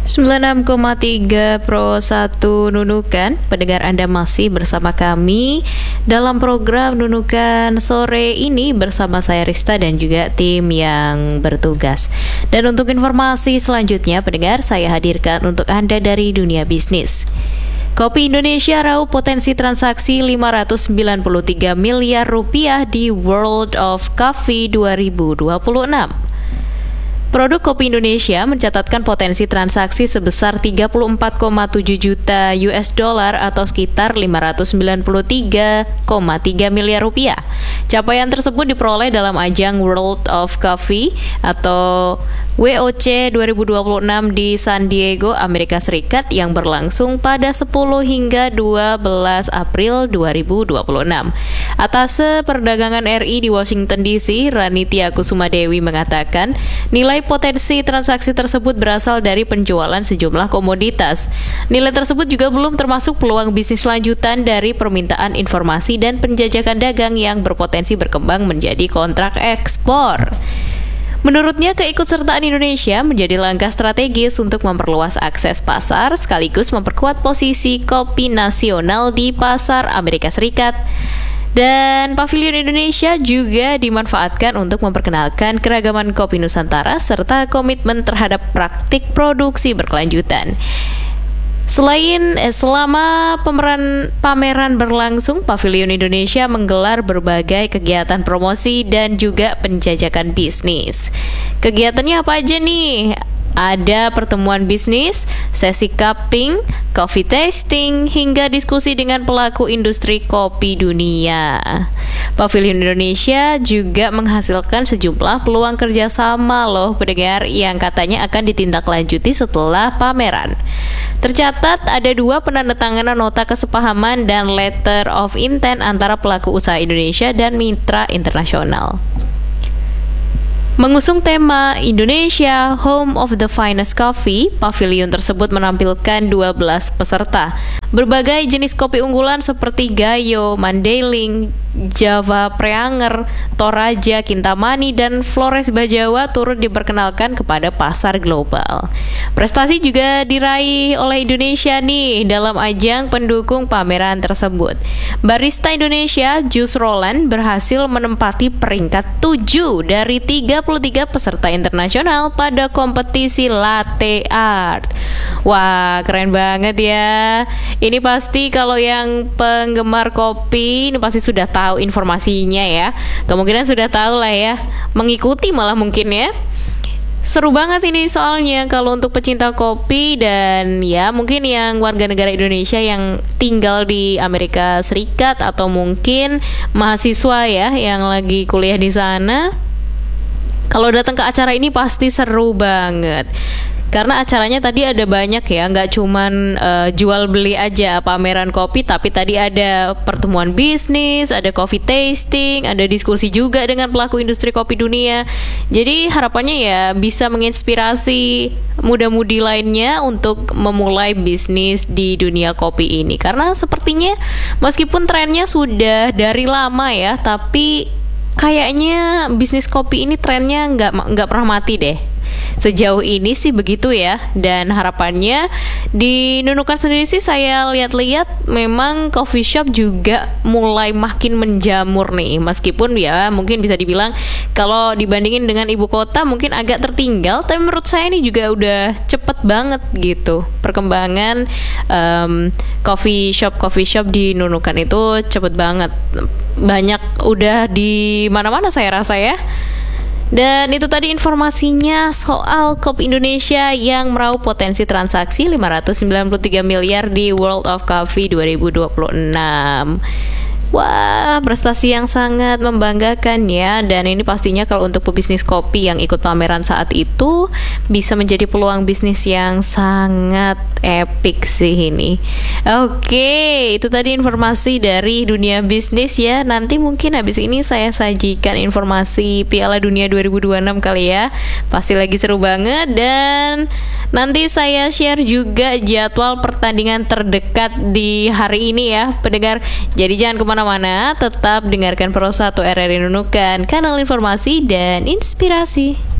96,3 Pro 1 Nunukan. Pendengar, Anda masih bersama kami dalam program Nunukan sore ini bersama saya Rista dan juga tim yang bertugas. Dan untuk informasi selanjutnya, pendengar, saya hadirkan untuk Anda dari dunia bisnis. Kopi Indonesia raup potensi transaksi 593 miliar rupiah di World of Coffee 2026. Produk kopi Indonesia mencatatkan potensi transaksi sebesar 34,7 juta US dollar atau sekitar 593,3 miliar rupiah. Capaian tersebut diperoleh dalam ajang World of Coffee atau WOC 2026 di San Diego, Amerika Serikat yang berlangsung pada 10 hingga 12 April 2026. Atase Perdagangan RI di Washington DC, Ranitya Kusumadewi mengatakan, nilai potensi transaksi tersebut berasal dari penjualan sejumlah komoditas. Nilai tersebut juga belum termasuk peluang bisnis lanjutan dari permintaan informasi dan penjajakan dagang yang berpotensi berkembang menjadi kontrak ekspor. Menurutnya, keikutsertaan Indonesia menjadi langkah strategis untuk memperluas akses pasar sekaligus memperkuat posisi kopi nasional di pasar Amerika Serikat. Dan Pavilion Indonesia juga dimanfaatkan untuk memperkenalkan keragaman kopi Nusantara serta komitmen terhadap praktik produksi berkelanjutan. Selama pameran berlangsung, Pavilion Indonesia menggelar berbagai kegiatan promosi dan juga penjajakan bisnis. Kegiatannya apa aja nih? Ada pertemuan bisnis, sesi cupping, coffee tasting, hingga diskusi dengan pelaku industri kopi dunia. Pavilion Indonesia juga menghasilkan sejumlah peluang kerjasama loh pendengar yang katanya akan ditindaklanjuti setelah pameran. Tercatat ada 2 penandatanganan nota kesepahaman dan letter of intent antara pelaku usaha Indonesia dan mitra internasional. Mengusung tema Indonesia Home of the Finest Coffee, pavilion tersebut menampilkan 12 peserta. Berbagai jenis kopi unggulan seperti Gayo, Mandailing, Java Preanger, Toraja, Kintamani, dan Flores Bajawa turut diperkenalkan kepada pasar global. Prestasi juga diraih oleh Indonesia nih dalam ajang pendukung pameran tersebut. Barista Indonesia, Jus Roland, berhasil menempati peringkat 7 dari 33 peserta internasional pada kompetisi latte art. Wah, keren banget ya. Ini pasti kalau yang penggemar kopi ini pasti sudah tahu informasinya ya. Kemungkinan sudah tahu lah ya. Mengikuti malah mungkin ya. Seru banget ini soalnya kalau untuk pecinta kopi dan ya mungkin yang warga negara Indonesia yang tinggal di Amerika Serikat atau mungkin mahasiswa ya yang lagi kuliah di sana. Kalau datang ke acara ini pasti seru banget. Karena acaranya tadi ada banyak ya, nggak cuman jual beli aja pameran kopi, tapi tadi ada pertemuan bisnis, ada coffee tasting, ada diskusi juga dengan pelaku industri kopi dunia. Jadi harapannya ya bisa menginspirasi muda-mudi lainnya untuk memulai bisnis di dunia kopi ini. Karena sepertinya meskipun trennya sudah dari lama ya, tapi kayaknya bisnis kopi ini trennya nggak pernah mati deh. Sejauh ini sih begitu ya. Dan harapannya di Nunukan sendiri sih saya lihat-lihat memang coffee shop juga mulai makin menjamur nih. Meskipun ya mungkin bisa dibilang kalau dibandingin dengan ibu kota mungkin agak tertinggal, tapi menurut saya ini juga udah cepet banget gitu. Perkembangan coffee shop di Nunukan itu cepet banget. Banyak udah di mana-mana saya rasa ya. Dan itu tadi informasinya soal Kopi Indonesia yang meraup potensi transaksi 593 miliar di World of Coffee 2026. Wah, prestasi yang sangat membanggakan ya. Dan ini pastinya kalau untuk pebisnis kopi yang ikut pameran saat itu bisa menjadi peluang bisnis yang sangat epic sih ini. Oke, itu tadi informasi dari dunia bisnis ya. Nanti mungkin habis ini saya sajikan informasi Piala Dunia 2026 kali ya. Pasti lagi seru banget. Dan nanti saya share juga jadwal pertandingan terdekat di hari ini ya pendengar. Jadi jangan kemana-mana, tetap dengarkan Pro 1 RRI Nunukan, kanal informasi dan inspirasi.